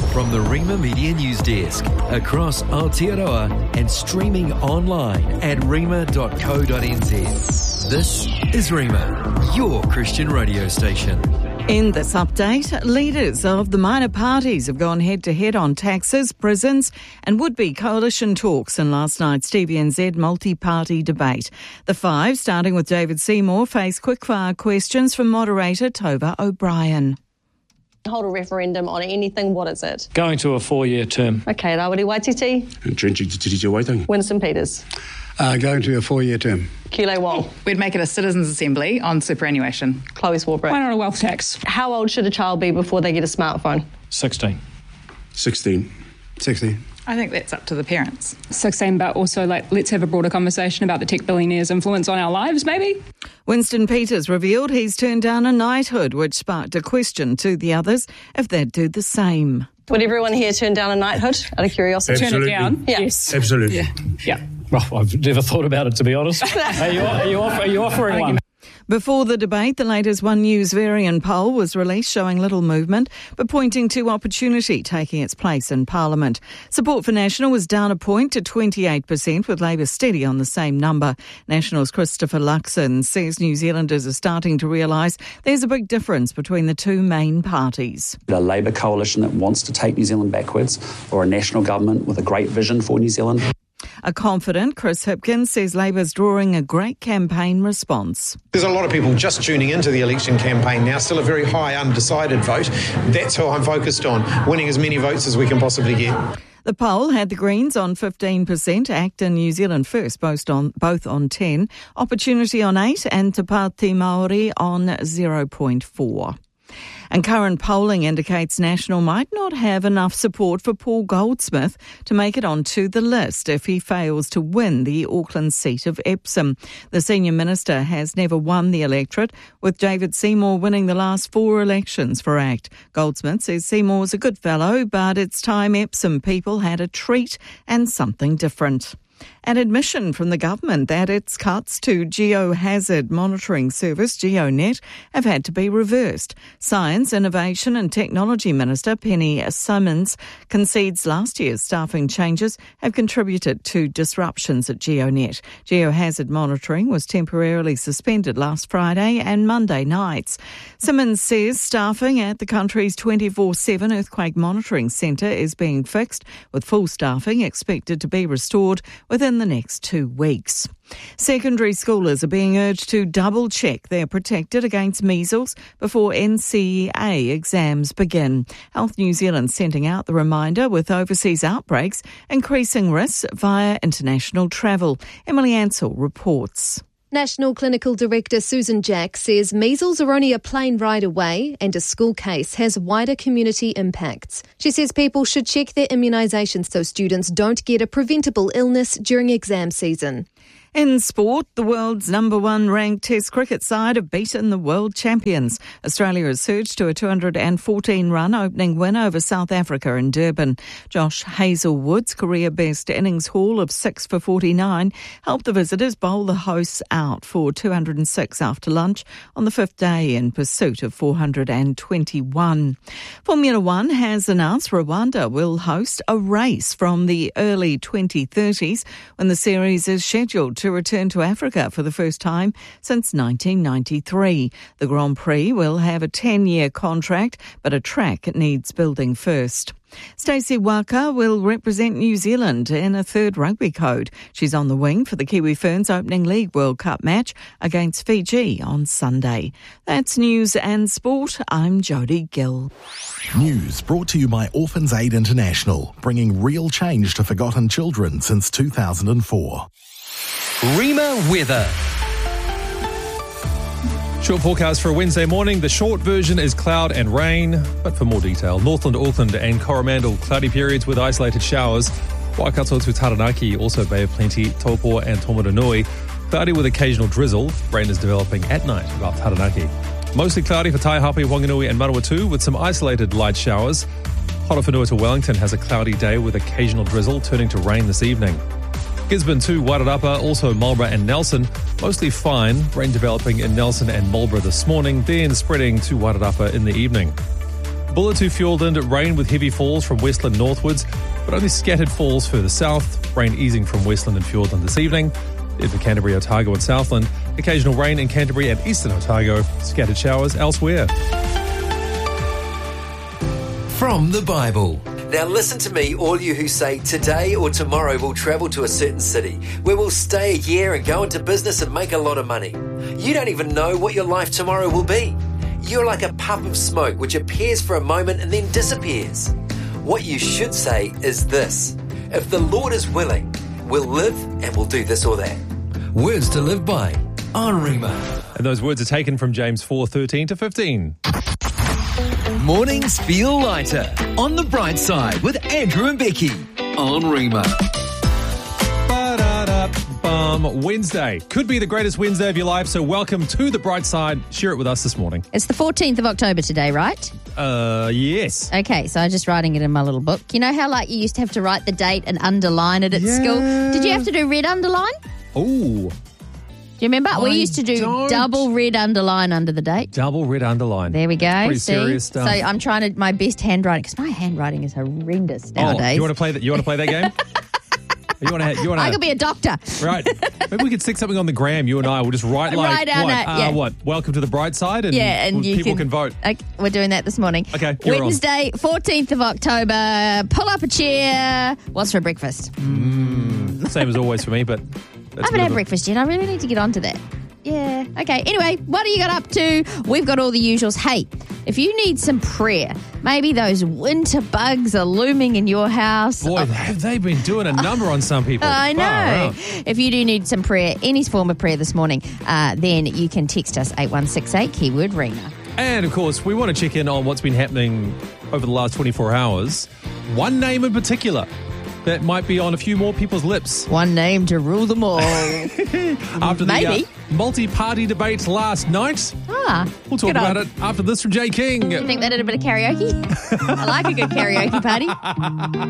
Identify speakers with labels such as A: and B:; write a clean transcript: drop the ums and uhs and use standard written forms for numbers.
A: from the Rima Media News Desk across Aotearoa and streaming online at rima.co.nz. This is Rima, your Christian radio station.
B: In this update, leaders of the minor parties have gone head-to-head on taxes, prisons and would-be coalition talks in last night's TVNZ multi-party debate. The five, starting with David Seymour, face quickfire questions from moderator Tova O'Brien.
C: Hold a referendum on anything, what is it?
D: Going to a 4-year term.
C: Okay, Rawiri Waititi.
E: Entrenching Te Tiriti Waitangi.
C: Winston Peters.
F: Going to a 4-year term.
C: Kile Wong.
G: We'd make it a citizens' assembly on superannuation.
C: Chloe Swarbrick.
H: Why not a wealth tax?
C: How old should a child be before they get a smartphone?
D: 16.
E: 16.
G: I think that's up to the parents.
H: 16, but also let's have a broader conversation about the tech billionaires' influence on our lives, maybe?
B: Winston Peters revealed he's turned down a knighthood, which sparked a question to the others if they'd do the same.
C: Would everyone here turn down a knighthood out of curiosity?
E: Absolutely.
H: Turn it down?
C: Yeah.
H: Yes.
E: Absolutely.
H: Yeah.
D: Well, I've never thought about it, to be honest. Are you offering one?
B: Before the debate, the latest One News Varian poll was released showing little movement, but pointing to opportunity taking its place in Parliament. Support for National was down a point to 28%, with Labour steady on the same number. National's Christopher Luxon says New Zealanders are starting to realise there's a big difference between the two main parties.
I: A Labour coalition that wants to take New Zealand backwards, or a national government with a great vision for New Zealand.
B: A confident Chris Hipkins says Labour's drawing a great campaign response.
J: There's a lot of people just tuning into the election campaign now, still a very high undecided vote. That's who I'm focused on, winning as many votes as we can possibly get.
B: The poll had the Greens on 15%, ACT and New Zealand First both on 10, Opportunity on 8 and Te Pāti Māori on 0.4. And current polling indicates National might not have enough support for Paul Goldsmith to make it onto the list if he fails to win the Auckland seat of Epsom. The senior minister has never won the electorate, with David Seymour winning the last 4 elections for ACT. Goldsmith says Seymour's a good fellow, but it's time Epsom people had a treat and something different. An admission from the government that its cuts to geohazard monitoring service, GeoNet, have had to be reversed. Science, Innovation and Technology Minister Penny Simons concedes last year's staffing changes have contributed to disruptions at GeoNet. Geohazard monitoring was temporarily suspended last Friday and Monday nights. Simons says staffing at the country's 24/7 earthquake monitoring centre is being fixed, with full staffing expected to be restored within the next 2 weeks. Secondary schoolers are being urged to double-check they're protected against measles before NCEA exams begin. Health New Zealand sending out the reminder with overseas outbreaks increasing risks via international travel. Emily Ansell reports.
K: National Clinical Director Susan Jack says measles are only a plane ride away and a school case has wider community impacts. She says people should check their immunisations so students don't get a preventable illness during exam season.
B: In sport, the world's number 1 ranked Test cricket side have beaten the world champions. Australia has surged to a 214-run opening win over South Africa in Durban. Josh Hazlewood's career-best innings haul of 6 for 49 helped the visitors bowl the hosts out for 206 after lunch on the 5th day in pursuit of 421. Formula One has announced Rwanda will host a race from the early 2030s when the series is scheduled to return to Africa for the first time since 1993. The Grand Prix will have a 10-year contract, but a track needs building first. Stacey Waka will represent New Zealand in a 3rd rugby code. She's on the wing for the Kiwi Ferns opening League World Cup match against Fiji on Sunday. That's news and sport. I'm Jodie Gill.
L: News brought to you by Orphans Aid International, bringing real change to forgotten children since 2004.
A: Rima weather.
M: Short forecast for a Wednesday morning. The short version is cloud and rain. But for more detail, Northland, Auckland and Coromandel, cloudy periods with isolated showers. Waikato to Taranaki, also Bay of Plenty, Taupo and Tomoranui, cloudy with occasional drizzle. Rain is developing at night about Taranaki. Mostly cloudy for Taihape, Wanganui and Manawatu with some isolated light showers. Horowhenua to Wellington has a cloudy day with occasional drizzle, turning to rain this evening. Gisborne to Wairarapa, also Marlborough and Nelson, mostly fine. Rain developing in Nelson and Marlborough this morning, then spreading to Wairarapa in the evening. Buller to Fiordland, rain with heavy falls from Westland northwards, but only scattered falls further south. Rain easing from Westland and Fiordland this evening. In the Canterbury, Otago and Southland, occasional rain in Canterbury and eastern Otago, scattered showers elsewhere.
A: From the Bible. Now listen to me, all you who say today or tomorrow we'll travel to a certain city where we'll stay a year and go into business and make a lot of money. You don't even know what your life tomorrow will be. You're like a puff of smoke which appears for a moment and then disappears. What you should say is this: if the Lord is willing, we'll live and we'll do this or that. Words to live by on Rima.
M: And those words are taken from James 4:13 to 15.
A: Mornings feel lighter on the bright side with Andrew and Becky on Rima.
M: Wednesday. Could be the greatest Wednesday of your life, so welcome to the bright side. Share it with us this morning.
N: It's the 14th of October today, right?
M: Yes.
N: Okay, so I'm just writing it in my little book. You know how you used to have to write the date and underline it at school? Did you have to do red underline?
M: Oh.
N: Do you remember? We used to do double red underline under the date.
M: Double red underline.
N: There we go.
M: Pretty serious stuff.
N: So I'm trying my best handwriting, because my handwriting is horrendous nowadays.
M: You want to play that? You want to play that game?
N: I could be a doctor.
M: Right. Maybe we could stick something on the gram, you and I. We'll just write what? Welcome to the bright side? And people can vote.
N: Okay, we're doing that this morning.
M: Okay,
N: Wednesday, 14th of October. Pull up a chair. What's for breakfast?
M: Same as always for me, but...
N: I haven't had breakfast yet. I really need to get onto that. Yeah. Okay. Anyway, what do you got up to? We've got all the usuals. Hey, if you need some prayer, maybe those winter bugs are looming in your house.
M: Boy, have they been doing a number on some people.
N: I know. If you do need some prayer, any form of prayer this morning, then you can text us 8168, keyword Rima.
M: And, of course, we want to check in on what's been happening over the last 24 hours. One name in particular that might be on a few more people's lips.
N: One name to rule them all.
M: After
N: Maybe.
M: the multi-party debate last night. We'll talk about it after this from Jay King.
N: You think they did a bit of karaoke? I like a good karaoke party.